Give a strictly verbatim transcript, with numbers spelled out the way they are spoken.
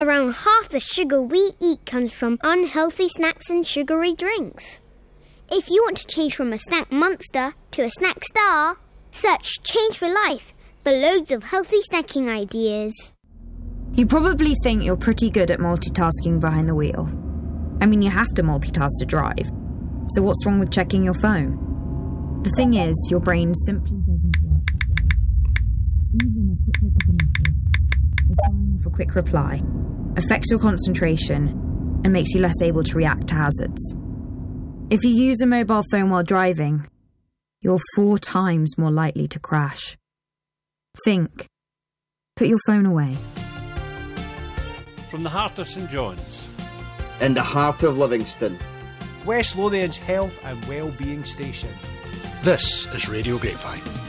Around half the sugar we eat comes from unhealthy snacks and sugary drinks. If you want to change from a snack monster to a snack star, search Change for Life for loads of healthy snacking ideas. You probably think you're pretty good at multitasking behind the wheel. I mean, you have to multitask to drive. So what's wrong with checking your phone? The thing is, your brain simply doesn't work that way. Even a quick look at a message, or firing off a quick reply, affects your concentration and makes you less able to react to hazards. If you use a mobile phone while driving, you're four times more likely to crash. Think. Put your phone away. From the heart of St John's, in the heart of Livingston, West Lothian's health and well-being station. This is Radio Grapevine.